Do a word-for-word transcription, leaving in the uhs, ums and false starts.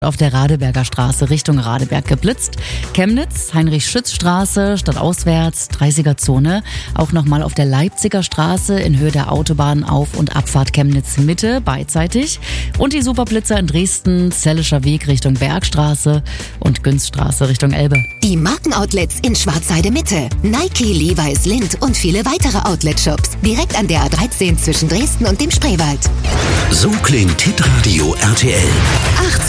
Auf der Radeberger Straße Richtung Radeberg geblitzt. Chemnitz, Heinrich-Schütz-Straße, stadtauswärts, dreißiger Zone. Auch nochmal auf der Leipziger Straße in Höhe der Autobahn Auf- und Abfahrt Chemnitz-Mitte, beidseitig. Und die Superblitzer in Dresden, Zellischer Weg Richtung Bergstraße und Günzstraße Richtung Elbe. Die Markenoutlets in Schwarzheide-Mitte. Nike, Levi's, Lindt und viele weitere Outlet-Shops. Direkt an der A dreizehn zwischen Dresden und dem Spreewald. So klingt Hitradio R T L. achtzehn